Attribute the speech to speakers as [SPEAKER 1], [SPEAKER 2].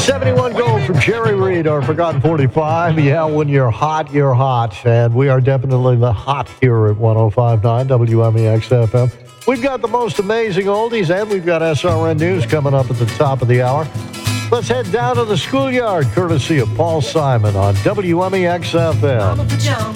[SPEAKER 1] 71 gold from Jerry Reed, our Forgotten 45. Yeah, when you're hot, you're hot. And we are definitely the hot here at 105.9 WMEX FM. We've got the most amazing oldies, and we've got SRN News coming up at the top of the hour. Let's head down to the schoolyard, courtesy of Paul Simon on WMEX FM.